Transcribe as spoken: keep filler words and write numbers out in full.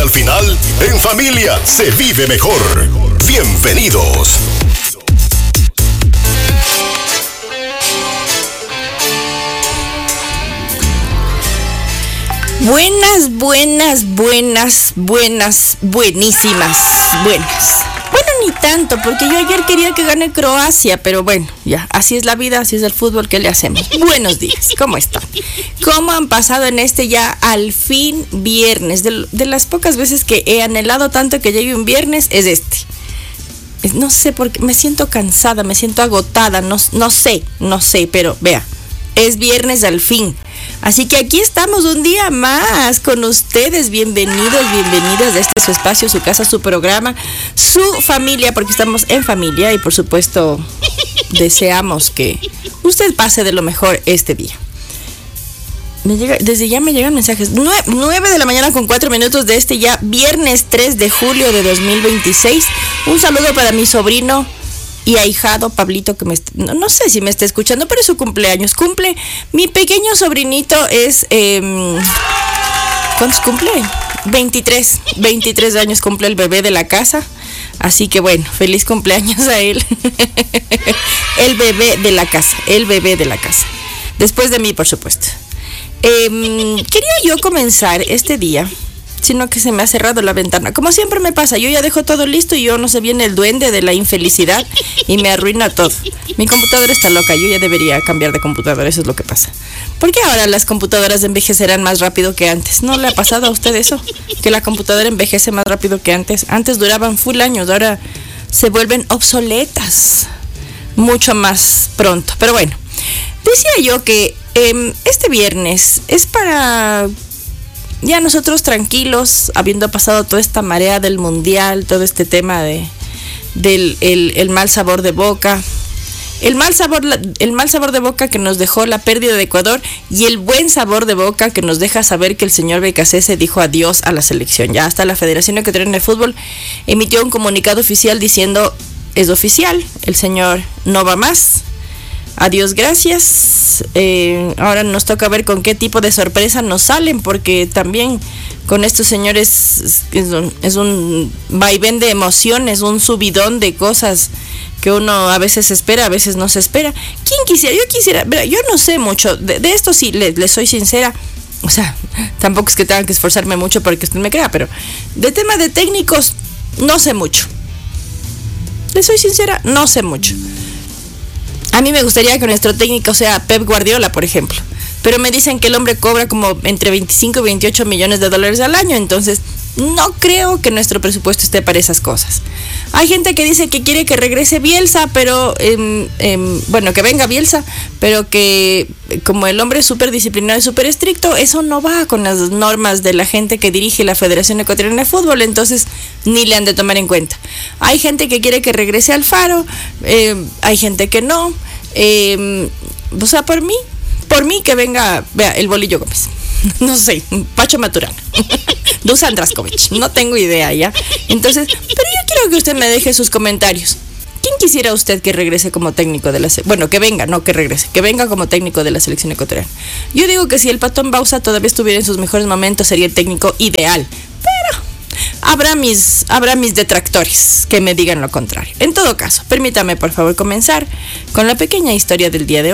al final, en familia se vive mejor. Bienvenidos. Buenas, buenas, buenas, buenas, buenísimas, buenas. Bueno, ni tanto, porque yo ayer quería que gane Croacia, pero bueno, ya, así es la vida, así es el fútbol, ¿qué le hacemos? Buenos días, ¿cómo están? ¿Cómo han pasado en este ya al fin viernes? De, de las pocas veces que he anhelado tanto que llegue un viernes, es este. No sé por qué, me siento cansada, me siento agotada, no, no sé, no sé, pero vea, es viernes al fin. Así que aquí estamos un día más con ustedes. Bienvenidos, bienvenidas a este su espacio, su casa, su programa, su familia, porque estamos en familia y por supuesto deseamos que usted pase de lo mejor este día. Me llega, desde ya me llegan mensajes. nueve de la mañana con cuatro minutos de este ya viernes tres de julio de dos mil veintiséis. Un saludo para mi sobrino y ahijado Pablito, que me no, no sé si me está escuchando, pero es su cumpleaños. Cumple, mi pequeño sobrinito es, eh, ¿cuántos cumple? veintitrés, veintitrés años cumple el bebé de la casa. Así que bueno, feliz cumpleaños a él. El bebé de la casa, el bebé de la casa. Después de mí, por supuesto. Eh, quería yo comenzar este día, sino que se me ha cerrado la ventana. Como siempre me pasa, yo ya dejo todo listo y yo no sé, viene el duende de la infelicidad y me arruina todo. Mi computadora está loca, yo ya debería cambiar de computadora, eso es lo que pasa. ¿Por qué ahora las computadoras envejecerán más rápido que antes? ¿No le ha pasado a usted eso? Que la computadora envejece más rápido que antes. Antes duraban full años, ahora se vuelven obsoletas mucho más pronto. Pero bueno, decía yo que eh, este viernes es para ya nosotros tranquilos, habiendo pasado toda esta marea del mundial, todo este tema de del el, el mal sabor de boca, el mal sabor el mal sabor de boca que nos dejó la pérdida de Ecuador y el buen sabor de boca que nos deja saber que el señor Becasese dijo adiós a la selección. Ya hasta la Federación Ecuatoriana de Fútbol emitió un comunicado oficial diciendo es oficial, el señor no va más. Adiós, gracias. Eh, ahora nos toca ver con qué tipo de sorpresa nos salen, porque también con estos señores es un, es un vaivén de emociones, un subidón de cosas que uno a veces espera, a veces no se espera. ¿Quién quisiera? Yo quisiera, yo no sé mucho, de, de esto sí, les le soy sincera. O sea, tampoco es que tenga que esforzarme mucho para que usted me crea, pero de tema de técnicos no sé mucho. Les soy sincera, no sé mucho. A mí me gustaría que nuestro técnico sea Pep Guardiola, por ejemplo. Pero me dicen que el hombre cobra como entre veinticinco y veintiocho millones de dólares al año. Entonces, no creo que nuestro presupuesto esté para esas cosas. Hay gente que dice que quiere que regrese Bielsa, pero... Eh, eh, bueno, que venga Bielsa, pero que como el hombre es súper disciplinado y súper estricto, eso no va con las normas de la gente que dirige la Federación Ecuatoriana de Fútbol. Entonces, ni le han de tomar en cuenta. Hay gente que quiere que regrese Alfaro, eh, hay gente que no. Eh, o sea, por mí, por mí que venga, vea, el Bolillo Gómez, no sé, Pacho Maturana, Dusan Draskovic, no tengo idea ya. Entonces, pero yo quiero que usted me deje sus comentarios. ¿Quién quisiera usted que regrese como técnico de la selección? Bueno, que venga, no que regrese, que venga como técnico de la selección ecuatoriana. Yo digo que si el Patón Bausa todavía estuviera en sus mejores momentos, sería el técnico ideal, pero habrá mis, habrá mis detractores que me digan lo contrario. En todo caso, permítame por favor comenzar con la pequeña historia del día de hoy.